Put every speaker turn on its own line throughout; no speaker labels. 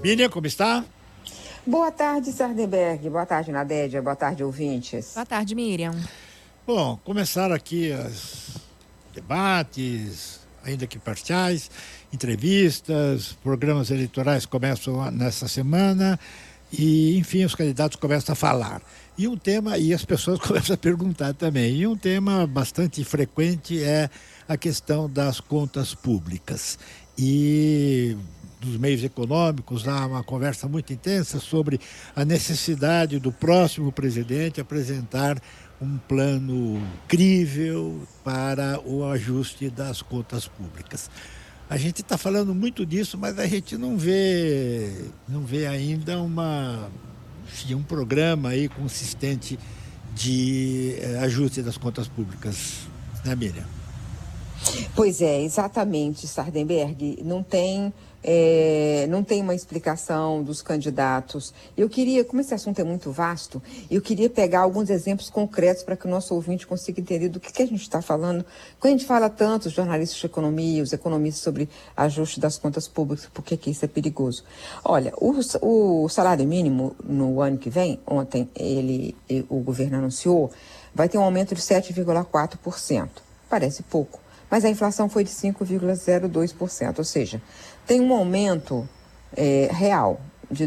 Miriam, como está?
Boa tarde, Sardenberg. Boa tarde, Nadédia. Boa tarde, ouvintes.
Boa tarde, Miriam.
Bom, começaram aqui os debates, ainda que parciais, entrevistas, programas eleitorais começam nessa semana e, enfim, os candidatos começam a falar. E um tema, e as pessoas começam a perguntar também, e um tema bastante frequente é a questão das contas públicas. E dos meios econômicos, há uma conversa muito intensa sobre a necessidade do próximo presidente apresentar um plano crível para o ajuste das contas públicas. A gente está falando muito disso, mas a gente não vê ainda um programa aí consistente de ajuste das contas públicas, né, Miriam?
Pois é, exatamente, Sardenberg. Não tem uma explicação dos candidatos. Como esse assunto é muito vasto, eu queria pegar alguns exemplos concretos para que o nosso ouvinte consiga entender do que a gente está falando. Quando a gente fala tanto, os jornalistas de economia, os economistas, sobre ajuste das contas públicas, por que isso é perigoso? Olha, o salário mínimo no ano que vem, ontem o governo anunciou, vai ter um aumento de 7,4%. Parece pouco, mas a inflação foi de 5,02%, ou seja, tem um aumento real de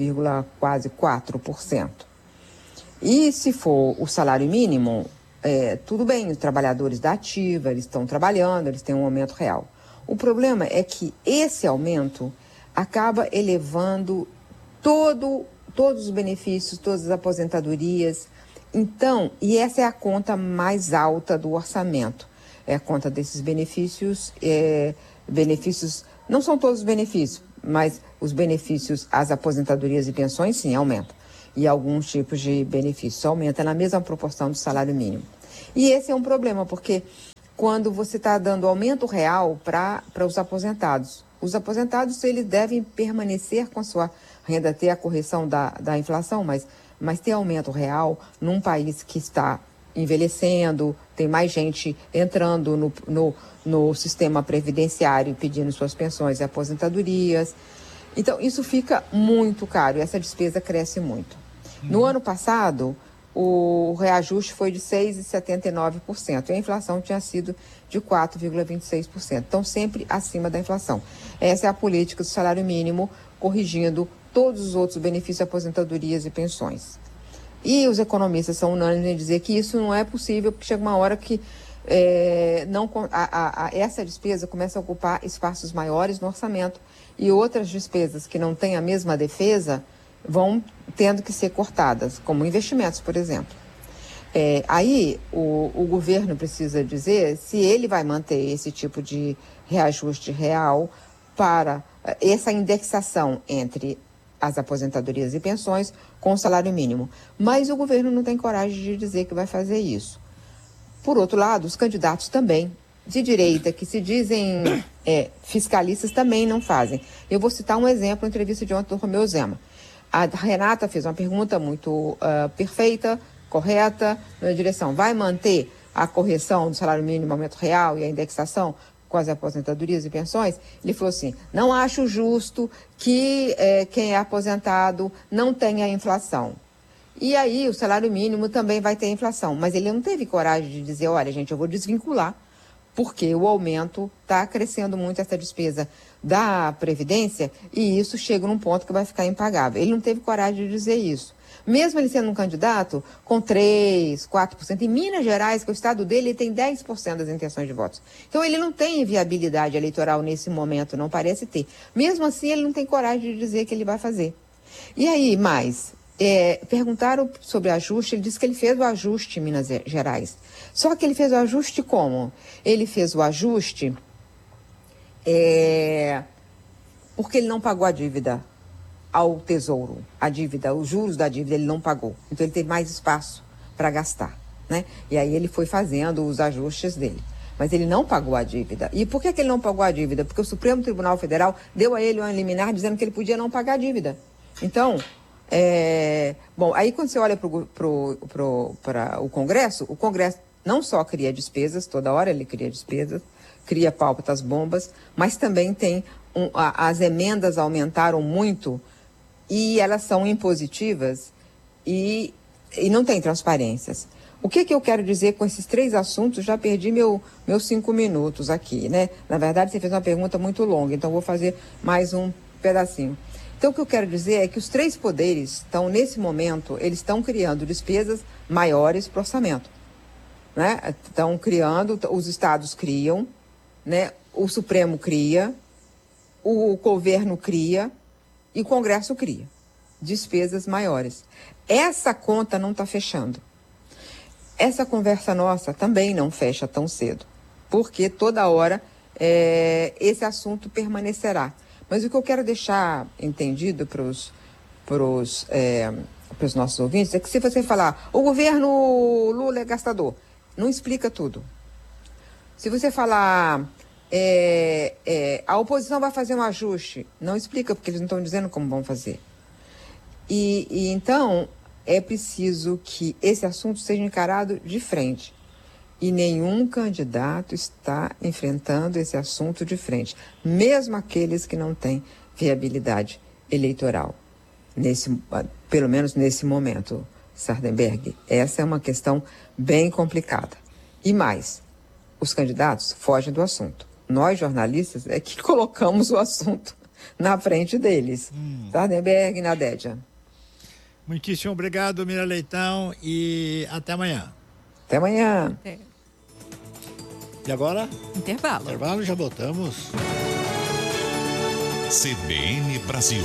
2,4%. E se for o salário mínimo, tudo bem, os trabalhadores da ativa, eles estão trabalhando, eles têm um aumento real. O problema é que esse aumento acaba elevando todos os benefícios, todas as aposentadorias. Então, e essa é a conta mais alta do orçamento. É a conta desses benefícios, não são todos os benefícios, mas os benefícios, as aposentadorias e pensões, sim, aumentam. E alguns tipos de benefícios aumentam na mesma proporção do salário mínimo. E esse é um problema, porque quando você está dando aumento real para os aposentados eles devem permanecer com a sua renda, ter a correção da inflação, mas ter aumento real num país que está envelhecendo, tem mais gente entrando no sistema previdenciário pedindo suas pensões e aposentadorias. Então, isso fica muito caro e essa despesa cresce muito. No ano passado, o reajuste foi de 6,79% e a inflação tinha sido de 4,26%. Então, sempre acima da inflação. Essa é a política do salário mínimo, corrigindo todos os outros benefícios, aposentadorias e pensões. E os economistas são unânimes em dizer que isso não é possível, porque chega uma hora que essa despesa começa a ocupar espaços maiores no orçamento e outras despesas que não têm a mesma defesa vão tendo que ser cortadas, como investimentos, por exemplo. Aí o governo precisa dizer se ele vai manter esse tipo de reajuste real para essa indexação entre as aposentadorias e pensões com o salário mínimo. Mas o governo não tem coragem de dizer que vai fazer isso. Por outro lado, os candidatos também, de direita, que se dizem fiscalistas, também não fazem. Eu vou citar um exemplo, uma entrevista de ontem do Romeu Zema. A Renata fez uma pergunta muito perfeita, correta, na direção: vai manter a correção do salário mínimo, aumento real e a indexação com as aposentadorias e pensões? Ele falou assim: não acho justo que quem é aposentado não tenha inflação. E aí o salário mínimo também vai ter inflação, mas ele não teve coragem de dizer: olha, gente, eu vou desvincular, porque o aumento está crescendo muito, essa despesa da Previdência, e isso chega num ponto que vai ficar impagável. Ele não teve coragem de dizer isso. Mesmo ele sendo um candidato com 3%, 4%, em Minas Gerais, que é o estado dele, ele tem 10% das intenções de votos. Então ele não tem viabilidade eleitoral nesse momento, não parece ter. Mesmo assim, ele não tem coragem de dizer que ele vai fazer. E aí, perguntaram sobre ajuste, ele disse que ele fez o ajuste em Minas Gerais. Só que ele fez o ajuste como? Ele fez o ajuste porque ele não pagou a dívida ao Tesouro. A dívida, os juros da dívida, ele não pagou. Então ele teve mais espaço para gastar, né? E aí ele foi fazendo os ajustes dele. Mas ele não pagou a dívida. E por que ele não pagou a dívida? Porque o Supremo Tribunal Federal deu a ele uma liminar dizendo que ele podia não pagar a dívida. Então, aí quando você olha para o Congresso não só cria despesas, toda hora ele cria despesas, cria pau para as bombas, mas também tem as emendas aumentaram muito e elas são impositivas e não tem transparências. O que eu quero dizer com esses 3 assuntos? Já perdi meus 5 minutos aqui, né? Na verdade, você fez uma pergunta muito longa, então vou fazer mais um pedacinho. Então, o que eu quero dizer é que os 3 poderes estão, nesse momento, eles estão criando despesas maiores para o orçamento, né? Estão criando, os estados criam, né? O Supremo cria, o governo cria e o Congresso cria despesas maiores. Essa conta não está fechando. Essa conversa nossa também não fecha tão cedo, porque toda hora esse assunto permanecerá. Mas o que eu quero deixar entendido para os nossos ouvintes é que se você falar, o governo Lula é gastador, não explica tudo. Se você falar, a oposição vai fazer um ajuste, não explica, porque eles não estão dizendo como vão fazer. E então, é preciso que esse assunto seja encarado de frente. E nenhum candidato está enfrentando esse assunto de frente, mesmo aqueles que não têm viabilidade eleitoral, pelo menos nesse momento, Sardenberg. Essa é uma questão bem complicada. E mais, os candidatos fogem do assunto. Nós, jornalistas, é que colocamos o assunto na frente deles. Sardenberg e Nadédia.
Muitíssimo obrigado, Mira Leitão, e até amanhã.
Até amanhã.
E agora?
Intervalo.
Intervalo, já voltamos.
CBN Brasil.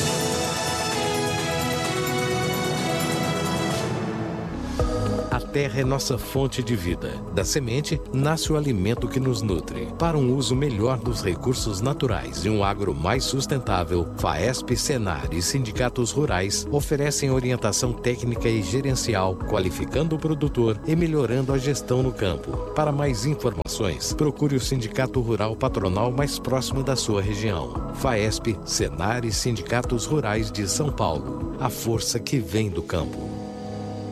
A terra é nossa fonte de vida. Da semente, nasce o alimento que nos nutre. Para um uso melhor dos recursos naturais e um agro mais sustentável, FAESP, Senar e sindicatos rurais oferecem orientação técnica e gerencial, qualificando o produtor e melhorando a gestão no campo. Para mais informações, procure o Sindicato Rural Patronal mais próximo da sua região. FAESP, Senar e sindicatos rurais de São Paulo. A força que vem do campo.